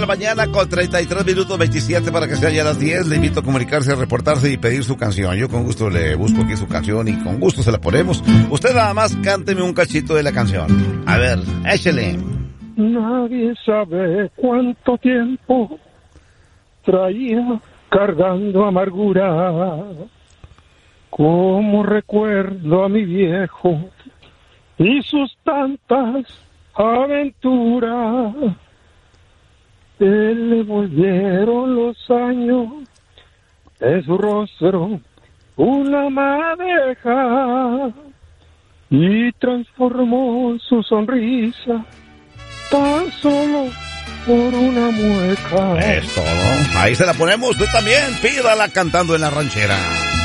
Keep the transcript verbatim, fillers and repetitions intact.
la mañana con treinta y tres minutos veintisiete para que sea ya las diez. Le invito a comunicarse, a reportarse y pedir su canción. Yo con gusto le busco aquí su canción y con gusto se la ponemos. Usted nada más cánteme un cachito de la canción. A ver, échele. Nadie sabe cuánto tiempo traía cargando amargura. Como recuerdo a mi viejo y sus tantas aventuras. Él le volvieron los años de su rostro una madeja y transformó su sonrisa tan solo por una mueca. Es todo. Ahí se la ponemos. Usted también pídala cantando en la ranchera.